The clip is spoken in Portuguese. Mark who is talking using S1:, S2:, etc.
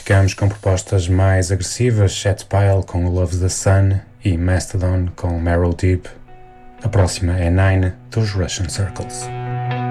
S1: ficamos com propostas mais agressivas, Chet Pile com Love the Sun e Mastodon com Meryl Deep. A próxima é Nine dos Russian Circles.